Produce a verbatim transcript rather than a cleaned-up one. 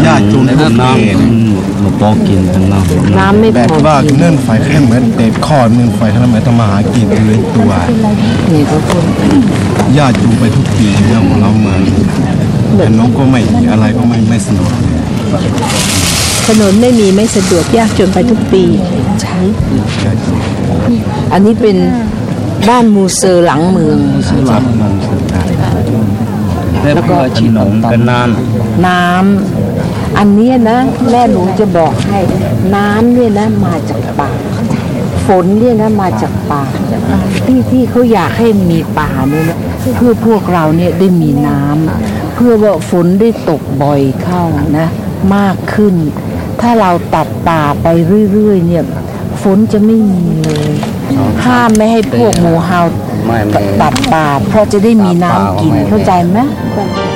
าติจูนทุกน้ำมาปอกกินทั้งน้ำน้ำไม่พอแบบว่าเนื่นไฟแค่เหมือนเด็ดข้อเนื่นไฟทั้งนั้นหมายต้องมาหากินเลยตัวนี่ก็พูดญาติจูนไปทุกปีแล้วของเรามาแต่น้องก็ไม่อะไรก็ไม่ไม่สนุกถนนไม่มีไม่สะดวกยากจนไปทุกปีใช่อันนี้เป็นบ้านมูเซอร์หลังเมืองแล้วก็ชินงกันน้ำน้ำอันนี้นะแม่หนูจะบอกให้น้ำเนี่ยนะมาจากป่าฝนเนี่ยนะมาจากป่าที่ที่เขาอยากให้มีป่าเนี่ยนะเพื่อพวกเราเนี่ยได้มีน้ำเพื่อว่าฝนได้ตกบ่อยเข้านะมากขึ้นถ้าเราตัดป่าไปเรื่อยๆเนี่ยฝนจะไม่มีเลยห้ามไม่ให้พวกหมูเห่าตัดป่าเพราะจะได้มีน้ำกินเข้าใจไหม